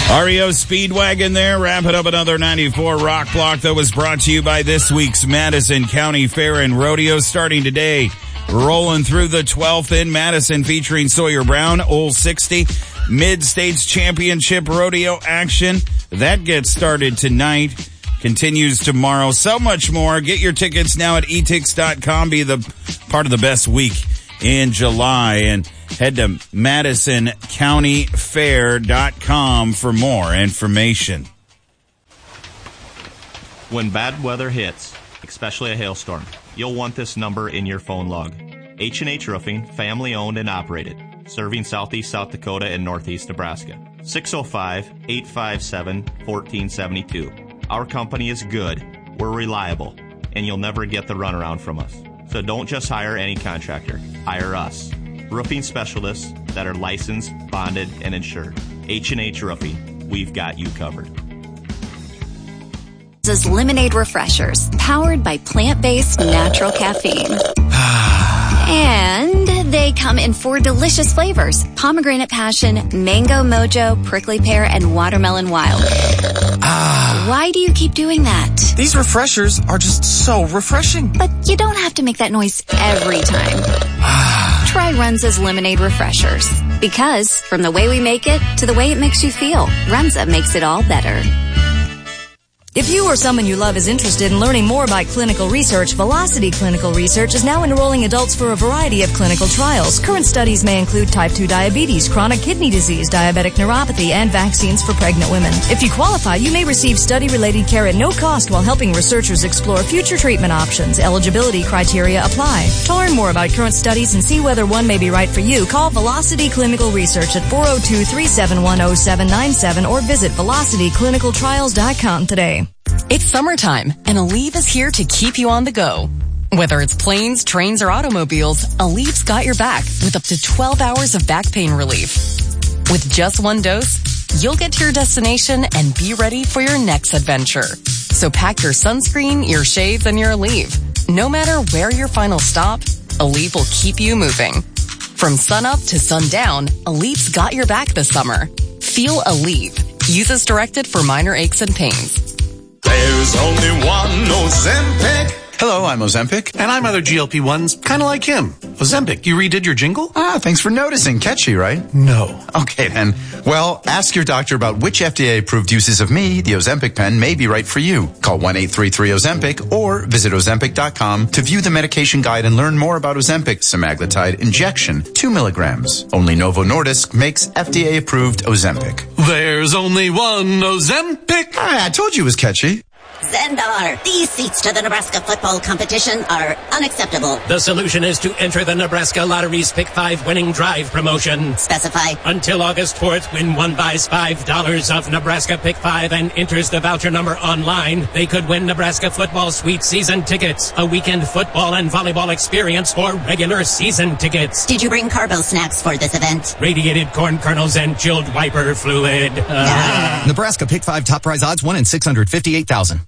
REO Speedwagon there, wrapping up another 94 Rock Block that was brought to you by this week's Madison County Fair and Rodeo starting today. Rolling through the 12th in Madison featuring Sawyer Brown, Old 60, Mid-States Championship Rodeo action. That gets started tonight, continues tomorrow. So much more. Get your tickets now at etix.com. Be the part of the best week in July, and head to MadisonCountyFair.com for more information. When bad weather hits, especially a hailstorm, you'll want this number in your phone log. H&H Roofing, family owned and operated, serving southeast South Dakota and northeast Nebraska. 605-857-1472. Our company is good, we're reliable, and you'll never get the runaround from us. So don't just hire any contractor. Hire us. Roofing specialists that are licensed, bonded, and insured. H&H Roofing. We've got you covered. This is Lemonade Refreshers, powered by plant-based natural caffeine. And they come in 4 delicious flavors: pomegranate passion, mango mojo, prickly pear, and watermelon wild. Why do you keep doing that? These refreshers are just so refreshing. But you don't have to make that noise every time. Try Runza's Lemonade Refreshers. Because from the way we make it to the way it makes you feel, Runza makes it all better. If you or someone you love is interested in learning more about clinical research, Velocity Clinical Research is now enrolling adults for a variety of clinical trials. Current studies may include type 2 diabetes, chronic kidney disease, diabetic neuropathy, and vaccines for pregnant women. If you qualify, you may receive study-related care at no cost while helping researchers explore future treatment options. Eligibility criteria apply. To learn more about current studies and see whether one may be right for you, call Velocity Clinical Research at 402-371-0797 or visit velocityclinicaltrials.com today. It's summertime, and Aleve is here to keep you on the go. Whether it's planes, trains, or automobiles, Aleve's got your back with up to 12 hours of back pain relief. With just one dose, you'll get to your destination and be ready for your next adventure. So pack your sunscreen, your shades, and your Aleve. No matter where your final stop, Aleve will keep you moving. From sunup to sundown, Aleve's got your back this summer. Feel Aleve. Use as directed for minor aches and pains. There's only one Ozempic. Hello, I'm Ozempic. And I'm other GLP-1s, kind of like him. Ozempic, you redid your jingle? Thanks for noticing. Catchy, right? No. Okay, then. Well, ask your doctor about which FDA-approved uses of me, the Ozempic pen, may be right for you. Call 1-833-OZEMPIC or visit Ozempic.com to view the medication guide and learn more about Ozempic semaglutide injection, 2 milligrams. Only Novo Nordisk makes FDA-approved Ozempic. There's only one Ozempic. I told you it was catchy. Zendar, these seats to the Nebraska football competition are unacceptable. The solution is to enter the Nebraska Lottery's Pick 5 winning drive promotion. Specify. Until August 4th, when one buys $5 of Nebraska Pick 5 and enters the voucher number online, they could win Nebraska football suite season tickets, a weekend football and volleyball experience for regular season tickets. Did you bring carbo snacks for this event? Radiated corn kernels and chilled wiper fluid. Nebraska Pick 5 top prize odds 1 in 658,000.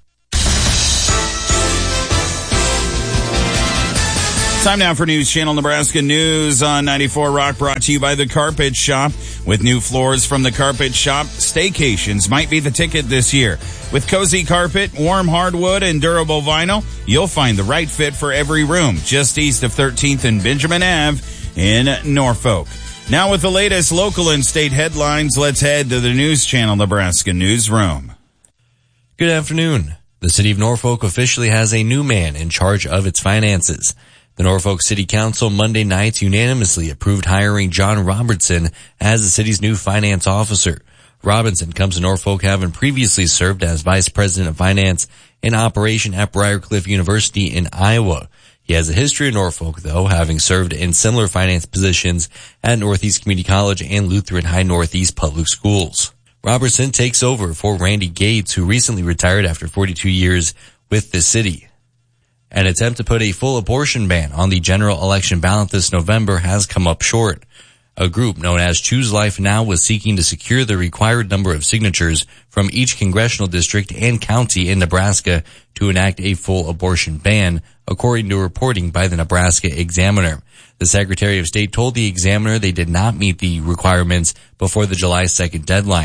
Time now for News Channel Nebraska News on 94 Rock, brought to you by The Carpet Shop. With new floors from The Carpet Shop, staycations might be the ticket this year. With cozy carpet, warm hardwood, and durable vinyl, you'll find the right fit for every room, just east of 13th and Benjamin Ave in Norfolk. Now with the latest local and state headlines, let's head to the News Channel Nebraska Newsroom. Good afternoon. The city of Norfolk officially has a new man in charge of its finances. The Norfolk City Council Monday night unanimously approved hiring John Robertson as the city's new finance officer. Robinson comes to Norfolk having previously served as Vice President of Finance in operation at Briarcliff University in Iowa. He has a history in Norfolk, though, having served in similar finance positions at Northeast Community College and Lutheran High Northeast Public Schools. Robertson takes over for Randy Gates, who recently retired after 42 years with the city. An attempt to put a full abortion ban on the general election ballot this November has come up short. A group known as Choose Life Now was seeking to secure the required number of signatures from each congressional district and county in Nebraska to enact a full abortion ban, according to reporting by the Nebraska Examiner. The Secretary of State told the Examiner they did not meet the requirements before the July 2nd deadline.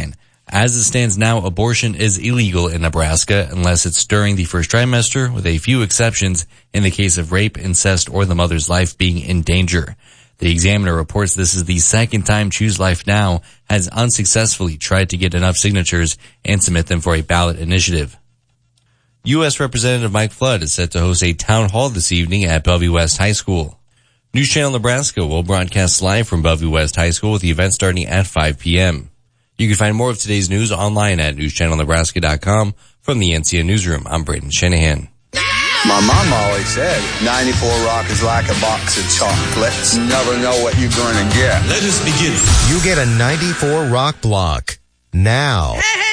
As it stands now, abortion is illegal in Nebraska unless it's during the first trimester, with a few exceptions in the case of rape, incest, or the mother's life being in danger. The Examiner reports this is the second time Choose Life Now has unsuccessfully tried to get enough signatures and submit them for a ballot initiative. U.S. Representative Mike Flood is set to host a town hall this evening at Bellevue West High School. News Channel Nebraska will broadcast live from Bellevue West High School with the event starting at 5 p.m. You can find more of today's news online at newschannelnebraska.com. From the NCN Newsroom, I'm Braden Shanahan. My mom always said, 94 Rock is like a box of chocolates. Never know what you're going to get. Let us begin. You get a 94 Rock block now.